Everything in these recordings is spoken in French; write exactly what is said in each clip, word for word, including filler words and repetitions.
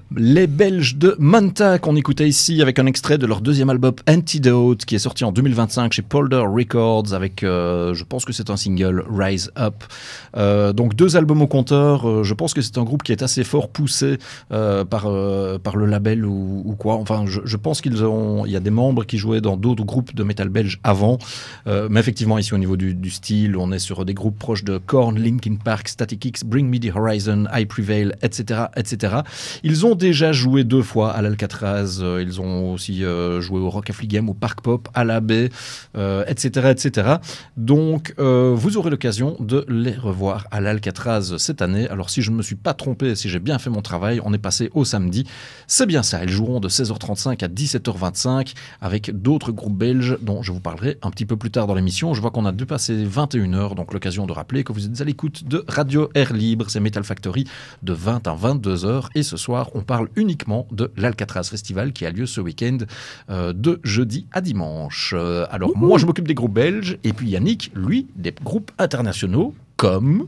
Les Belges de Manta qu'on écoutait ici avec un extrait de leur deuxième album Antidote qui est sorti en deux mille vingt-cinq chez Polder Records avec, euh, je pense que c'est un single, Rise Up. Euh, donc deux albums au compteur, euh, je pense que c'est un groupe qui est assez fort poussé euh, par, euh, par le label ou, ou quoi. Enfin, je, je pense qu'il y a des membres qui jouaient dans d'autres groupes de métal belge avant. Euh, mais effectivement, ici au niveau du, du style, on est sur des groupes proches de Korn, Linkin Park, Static X, Bring Me The Horizon, I Prevail, et cetera, et cetera. Ils ont déjà joué deux fois à l'Alcatraz, euh, ils ont aussi euh, joué au Rock Affligem, au Park Pop, à la Baie, euh, et cetera, et cetera. Donc, euh, vous aurez l'occasion de les revoir à l'Alcatraz cette année. Alors, si je ne me suis pas trompé, si j'ai bien fait mon travail, on est passé au samedi. C'est bien ça, ils joueront de seize heures trente-cinq à dix-sept heures vingt-cinq avec d'autres groupes belges dont je vous parlerai un petit peu plus tard dans l'émission. Je vois qu'on a dépassé vingt et une heures, donc l'occasion de rappeler que vous êtes à l'écoute de Radio Air Libre, c'est Metal Factory de vingt à vingt-deux heures. Et ce soir, on parle uniquement de l'Alcatraz Festival qui a lieu ce week-end euh, de jeudi à dimanche. Euh, alors, Ouhou. Moi, je m'occupe des groupes belges et puis Yannick, lui, des groupes internationaux comme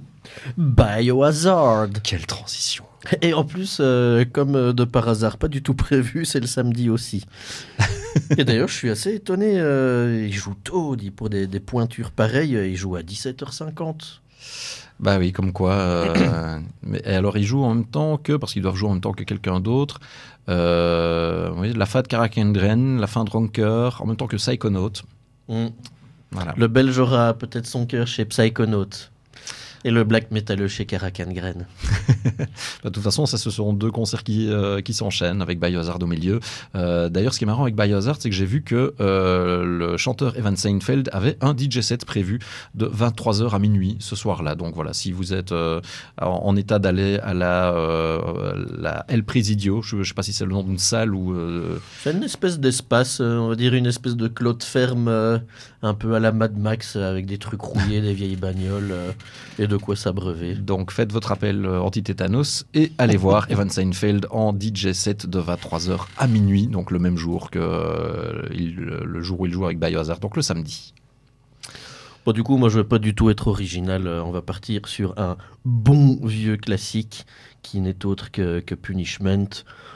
Biohazard. Quelle transition! Et en plus, euh, comme euh, de par hasard, pas du tout prévu, c'est le samedi aussi. Et d'ailleurs, je suis assez étonné. Euh, il joue tôt, dit, pour des, des pointures pareilles. Il joue à dix-sept heures cinquante. Bah oui, comme quoi. Euh, mais et alors, ils jouent en même temps que, parce qu'ils doivent jouer en même temps que quelqu'un d'autre. Euh, oui, la Fat Karakengren, la fin de Ronker, en même temps que Psychonaut. Mm. Voilà. Le Belge aura peut-être son cœur chez Psychonaut. Et le black metaleux chez Karakengren. De toute façon, ça, ce seront deux concerts qui, euh, qui s'enchaînent avec Biohazard au milieu. Euh, d'ailleurs, ce qui est marrant avec Biohazard, c'est que j'ai vu que euh, le chanteur Evan Seinfeld avait un D J set prévu de vingt-trois heures à minuit ce soir-là. Donc voilà, si vous êtes euh, en, en état d'aller à la, euh, la El Presidio, je ne sais pas si c'est le nom d'une salle ou... Euh... C'est une espèce d'espace, euh, on va dire une espèce de clos de ferme, euh, un peu à la Mad Max, avec des trucs rouillés, des vieilles bagnoles euh, et de quoi s'abreuver. Donc faites votre appel euh, anti-tétanos et allez voir Evan Seinfeld en D J set de vingt-trois heures à minuit, donc le même jour que euh, il, le jour où il joue avec Biohazard, donc le samedi. Bon, du coup, moi je ne vais pas du tout être original, on va partir sur un bon vieux classique qui n'est autre que, que Punishment.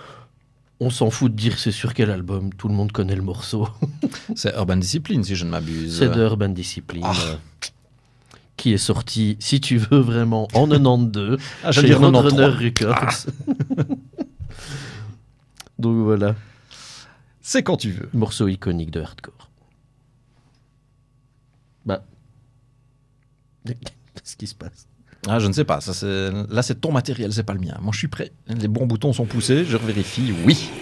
On s'en fout de dire c'est sur quel album, tout le monde connaît le morceau. C'est Urban Discipline si je ne m'abuse. C'est de Urban Discipline. Oh. Euh, qui est sorti, si tu veux vraiment, en quatre-vingt-douze, ah, chez Roadrunner Records. Ah. Donc voilà. C'est quand tu veux. Morceau iconique de hardcore. Bah. Qu'est-ce qui se passe? Ah, je ne sais pas. Ça, c'est... Là, c'est ton matériel, c'est pas le mien. Moi, je suis prêt. Les bons boutons sont poussés. Je vérifie. Oui.